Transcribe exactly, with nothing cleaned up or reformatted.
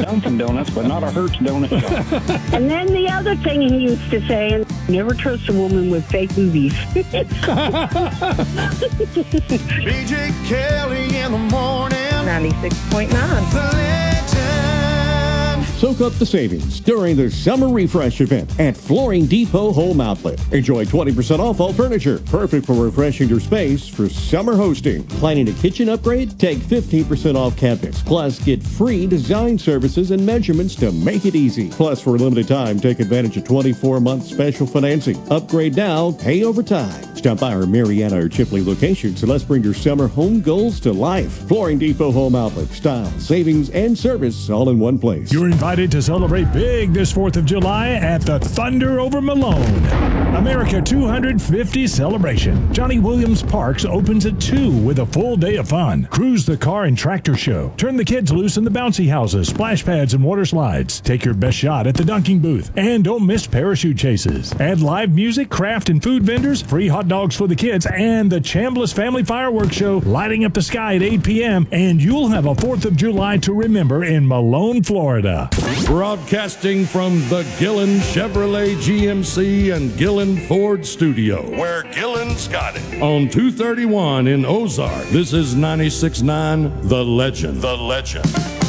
Dunkin' Donuts, but not a Hertz donut shop. And then the other thing he used to say, never trust a woman with fake boobies. B J Kelly in the morning. ninety-six point nine. The legend. Soak up the savings during the Summer Refresh event at Flooring Depot Home Outlet. Enjoy twenty percent off all furniture, perfect for refreshing your space for summer hosting. Planning a kitchen upgrade? Take fifteen percent off cabinets. Plus, get free design services and measurements to make it easy. Plus, for a limited time, take advantage of twenty-four month special financing. Upgrade now, pay over time. Stop by our Marietta or Chipley locations and let's bring your summer home goals to life. Flooring Depot Home Outlet. Style, savings, and service all in one place. You're invited to celebrate big this fourth of July at the Thunder over Malone America two hundred fifty celebration. Johnny Williams Parks opens at two with a full day of fun. Cruise the car and tractor show. Turn the kids loose in the bouncy houses, splash pads, and water slides. Take your best shot at the dunking booth. And don't miss parachute chases. Add live music, craft, and food vendors, free hot dogs for the kids, and the Chambliss Family Fireworks Show lighting up the sky at eight p.m. And you'll have a fourth of July to remember in Malone, Florida. Broadcasting from the Gillen Chevrolet G M C and Gillen Ford studio, where Gillen's got it. On two thirty-one in Ozark, this is ninety-six point nine The Legend. The Legend.